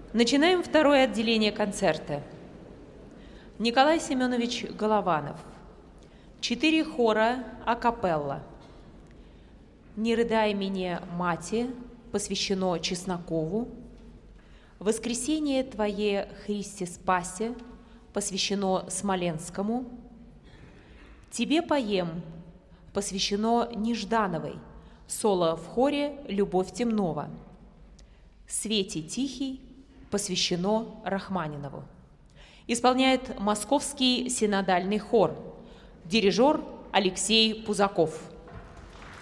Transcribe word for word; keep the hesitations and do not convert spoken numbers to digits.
Начинаем второе отделение концерта. Николай Семенович Голованов. Четыре хора акапелла. «Не рыдай меня, мати» посвящено Чеснокову. «Воскресение Твое, Христе Спасе» посвящено Смоленскому. «Тебе поем» посвящено Неждановой, соло в хоре Любовь Темнова. «Свете тихий» посвящено Рахманинову. Исполняет Московский синодальный хор. Дирижер Алексей Пузаков.